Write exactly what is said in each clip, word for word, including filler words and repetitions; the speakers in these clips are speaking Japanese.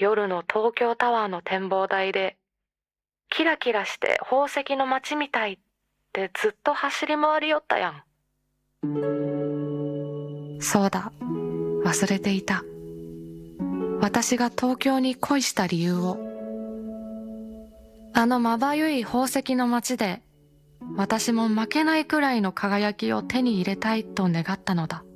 夜の東京タワーの展望台で、キラキラして宝石の街みたいってずっと走り回りよったやん。そうだ、忘れていた。私が東京に恋した理由を。あのまばゆい宝石の街で、私も負けないくらいの輝きを手に入れたいと願ったのだ。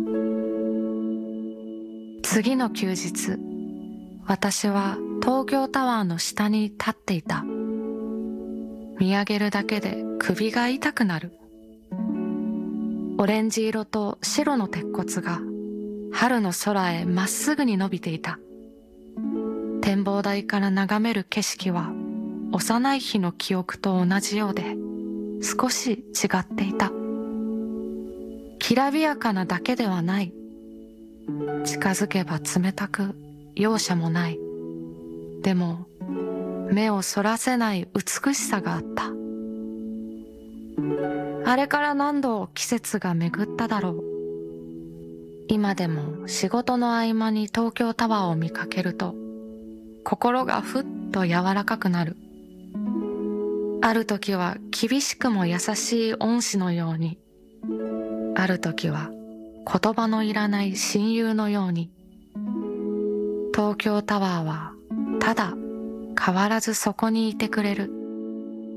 次の休日、私は東京タワーの下に立っていた。見上げるだけで首が痛くなる。オレンジ色と白の鉄骨が春の空へまっすぐに伸びていた。展望台から眺める景色は幼い日の記憶と同じようで少し違っていた。きらびやかなだけではない。近づけば冷たく容赦もない。でも目をそらせない美しさがあった。あれから何度季節が巡っただろう。今でも仕事の合間に東京タワーを見かけると心がふっと柔らかくなる。ある時は厳しくも優しい恩師のように、ある時は言葉のいらない親友のように、東京タワーはただ変わらずそこにいてくれる。